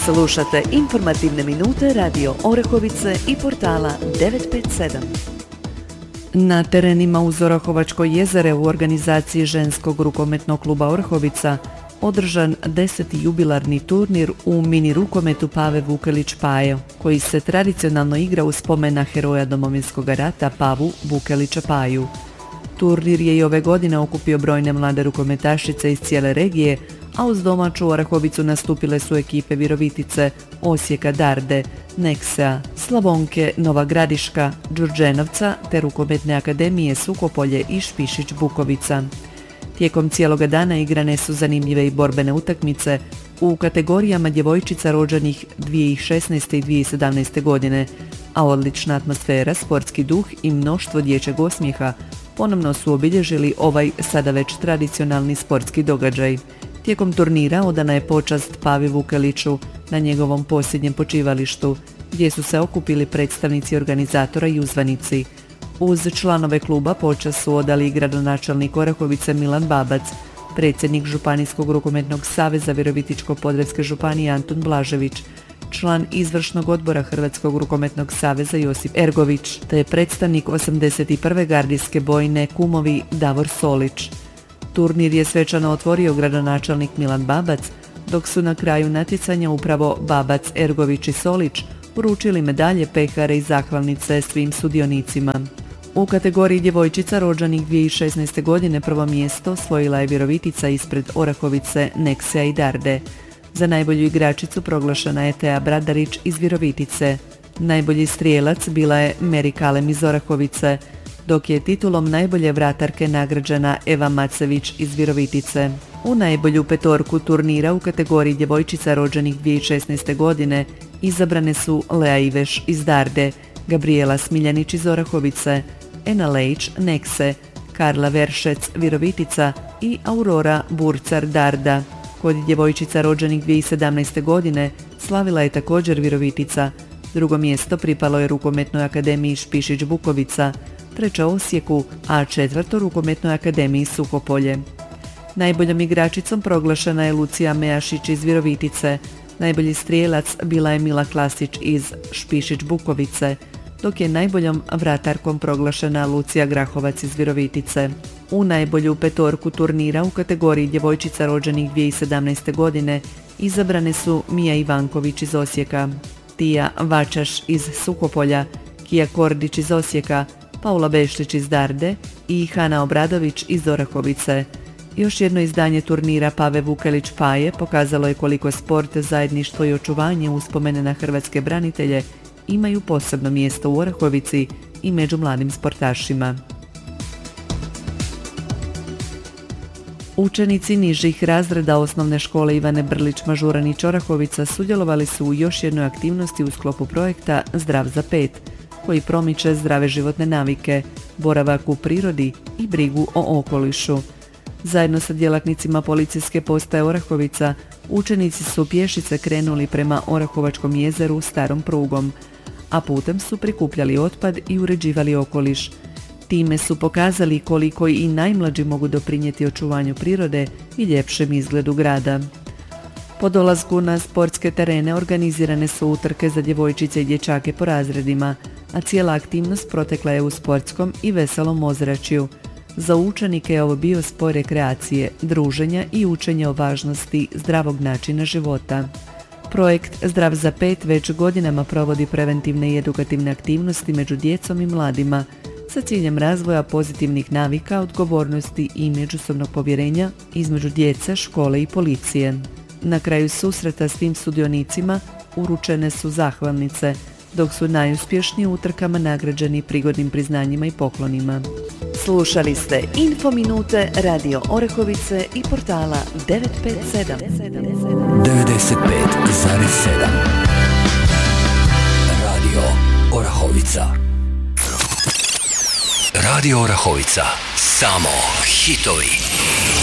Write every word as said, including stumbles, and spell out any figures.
Slušate informativne minute Radio Orahovice i portala devet pet sedam. Na terenima uz Orahovačko jezero u organizaciji ženskog rukometnog kluba Orahovica održan deseti jubilarni turnir u mini rukometu Pave Vukelić Pajo, koji se tradicionalno igra u spomen na heroja Domovinskog rata Pavu Vukelića Paju. Turnir je i ove godine okupio brojne mlade rukometašice iz cijele regije, a uz domaću Orahovicu nastupile su ekipe Virovitice, Osijeka, Darde, Neksea, Slavonke, Nova Gradiška, Đurđenovca te rukometne akademije Sukopolje i Špišić Bukovica. Tijekom cijeloga dana igrane su zanimljive i borbene utakmice u kategorijama djevojčica rođenih dvije tisuće šesnaeste i dvije tisuće sedamnaeste godine, a odlična atmosfera, sportski duh i mnoštvo dječjeg osmijeha ponovno su obilježili ovaj sada već tradicionalni sportski događaj. Tijekom turnira odana je počast Pavi Vukeliću na njegovom posljednjem počivalištu, gdje su se okupili predstavnici organizatora i uzvanici. Uz članove kluba počast su odali i gradonačelnik Orahovice Milan Babac, predsjednik Županijskog rukometnog saveza Virovitičko-podravske županije Antun Blažević, član izvršnog odbora Hrvatskog rukometnog saveza Josip Ergović, te predstavnik osamdeset prve gardijske bojne Kumovi Davor Solić. Turnir je svečano otvorio gradonačelnik Milan Babac, dok su na kraju natjecanja upravo Babac, Ergović i Solić uručili medalje, pehare i zahvalnice svim sudionicima. U kategoriji djevojčica rođenih dvije tisuće šesnaeste godine prvo mjesto osvojila je Virovitica ispred Orahovice, Neksea i Darde. Za najbolju igračicu proglašena je Teja Bradarić iz Virovitice. Najbolji strijelac bila je Meri Kalem iz Orahovice, dok je titulom najbolje vratarke nagrađena Eva Macević iz Virovitice. U najbolju petorku turnira u kategoriji djevojčica rođenih dvije tisuće šesnaeste godine izabrane su Lea Iveš iz Darde, Gabriela Smiljanić iz Orahovice, Ena Lejić Nekse, Karla Veršec Virovitica i Aurora Burcar Darda. Kod djevojčica rođenih dvije tisuće sedamnaeste godine slavila je također Virovitica. Drugo mjesto pripalo je rukometnoj akademiji Špišić Bukovica, treća Osijeku, a četvrto rukometnoj akademiji Sukopolje. Najboljom igračicom proglašena je Lucija Mejašić iz Virovitice, najbolji strijelac bila je Mila Klasić iz Špišić Bukovice, dok je najboljom vratarkom proglašena Lucija Grahovac iz Virovitice. U najbolju petorku turnira u kategoriji djevojčica rođenih dvije tisuće sedamnaeste godine izabrane su Mija Ivanković iz Osijeka, Tija Vačaš iz Sukopolja, Kija Kordić iz Osijeka, Paula Bešlić iz Darde i Hana Obradović iz Orahovice. Još jedno izdanje turnira Pave Vukelić Paje pokazalo je koliko sport, zajedništvo i očuvanje uspomene na hrvatske branitelje imaju posebno mjesto u Orahovici i među mladim sportašima. Učenici nižih razreda osnovne škole Ivane Brlić Mažuranić Orahovica sudjelovali su u još jednoj aktivnosti u sklopu projekta Zdrav za pet, koji promiče zdrave životne navike, boravak u prirodi i brigu o okolišu. Zajedno sa djelatnicima policijske postaje Orahovica, učenici su pješice krenuli prema Orahovačkom jezeru starom prugom, a putem su prikupljali otpad i uređivali okoliš. Time su pokazali koliko i najmlađi mogu doprinijeti očuvanju prirode i ljepšem izgledu grada. Po dolasku na sportske terene organizirane su utrke za djevojčice i dječake po razredima, a cijela aktivnost protekla je u sportskom i veselom ozračju. Za učenike je ovo bio spoj rekreacije, druženja i učenja o važnosti zdravog načina života. Projekt Zdrav za pet već godinama provodi preventivne i edukativne aktivnosti među djecom i mladima sa ciljem razvoja pozitivnih navika, odgovornosti i međusobnog povjerenja između djece, škole i policije. Na kraju susreta svim sudionicima uručene su zahvalnice, dok su najuspješniji u utrkama nagrađeni prigodnim priznanjima i poklonima. Slušali ste Info Minute Radio Orahovice i portala devet pet sedam. devedeset pet zarez sedam Radio Orahovica. Radio Orahovica. Samo hitovi.